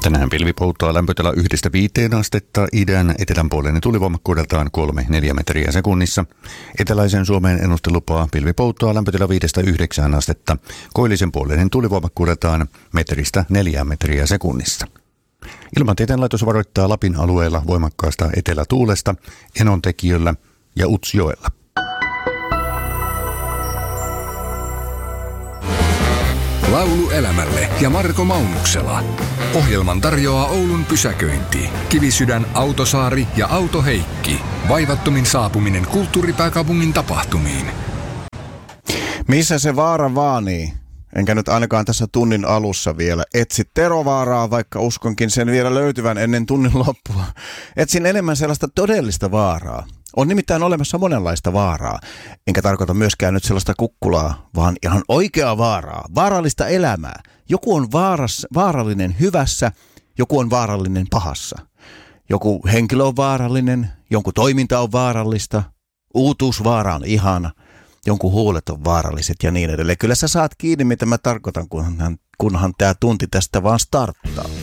Tänään pilvi polttaa lämpötila 1–5 astetta, idän etelän puoleinen tulivoimakkuudeltaan 3–4 metriä sekunnissa. Eteläisen Suomeen ennustelupaa pilvi polttaa lämpötila 5–9 astetta, koillisen puoleinen tulivoimakkuudeltaan 1–4 metriä sekunnissa. Ilmatieteen laitos varoittaa Lapin alueella voimakkaasta etelätuulesta Enontekiöllä ja Utsjoella. Laulu elämälle ja Marko Maunuksela. Ohjelman tarjoaa Oulun pysäköinti, Kivisydän, Autosaari ja Autoheikki. Vaivattomin saapuminen kulttuuripääkaupungin tapahtumiin. Missä se vaara vaanii? Enkä nyt ainakaan tässä tunnin alussa vielä etsi Terovaaraa, vaikka uskonkin sen vielä löytyvän ennen tunnin loppua. Etsin enemmän sellaista todellista vaaraa. On nimittäin olemassa monenlaista vaaraa. Enkä tarkoita myöskään nyt sellaista kukkulaa, vaan ihan oikeaa vaaraa. Vaarallista elämää. Joku on vaarallinen hyvässä, joku on vaarallinen pahassa. Joku henkilö on vaarallinen, jonkun toiminta on vaarallista, uutuusvaara on ihana, jonkun huulet on vaaralliset ja niin edelleen. Kyllä sä saat kiinni, mitä mä tarkoitan, kunhan tämä tunti tästä vaan starttaa.